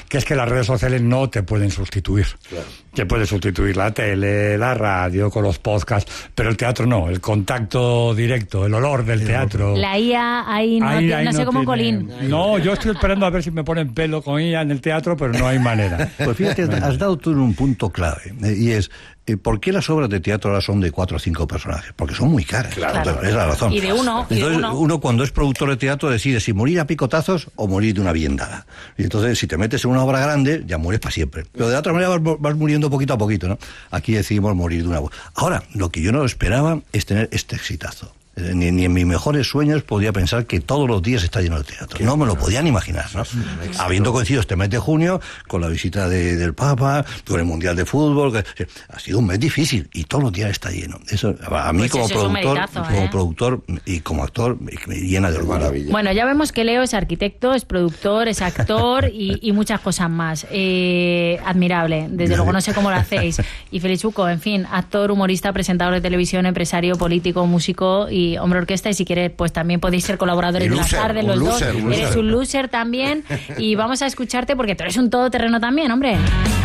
que es que las redes sociales no te pueden sustituir. Claro. Te puede sustituir la tele, la radio, con los podcasts, pero el teatro no, el contacto directo, el olor del teatro. La IA ahí no sé cómo Colín. No, yo estoy esperando a ver si me ponen pelo con IA en el teatro, pero no hay manera. Pues fíjate, has dado tú en un punto clave, y es, ¿por qué las obras de teatro ahora son de 4 o 5 personajes? Porque son muy caras. Claro. Entonces, es la razón. Y de uno. Uno cuando es productor de teatro decide si morir a picotazos o morir de una biendada. Y entonces, si te metes en una obra grande, ya mueres para siempre. Pero de otra manera vas muriendo poquito a poquito, ¿no? Aquí decidimos morir de una. Ahora, lo que yo no esperaba es tener este exitazo. Ni en mis mejores sueños podía pensar que todos los días está lleno de teatro. No me lo podían imaginar, ¿no? Habiendo coincidido este mes de junio con la visita del Papa, con el Mundial de Fútbol, ha sido un mes difícil y todos los días está lleno. Eso a mí pues como productor y como actor me llena de orgullo. Bueno, ya vemos que Leo es arquitecto, es productor, es actor y muchas cosas más. Admirable, desde luego no sé cómo lo hacéis. Y Felichuco, en fin, actor, humorista, presentador de televisión, empresario, político, músico y hombre orquesta, y si quieres pues también podéis ser colaboradores de las tardes los dos. Eres un loser también y vamos a escucharte porque tú eres un todoterreno también, hombre.